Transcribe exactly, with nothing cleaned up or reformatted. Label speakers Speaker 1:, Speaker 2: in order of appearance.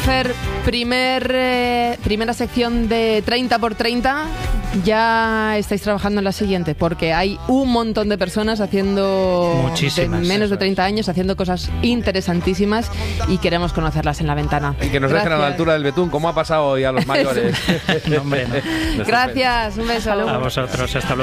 Speaker 1: Fer, primer, eh, primera sección de treinta por treinta. Ya estáis trabajando en la siguiente, porque hay un montón de personas haciendo
Speaker 2: Muchísimas,
Speaker 1: de menos de
Speaker 2: eso
Speaker 1: treinta años haciendo cosas interesantísimas y queremos conocerlas en La Ventana.
Speaker 3: Y que nos dejen a la altura del betún, como ha pasado hoy a los mayores.
Speaker 2: No, hombre, no.
Speaker 1: Gracias, un beso.
Speaker 2: A vosotros, hasta luego.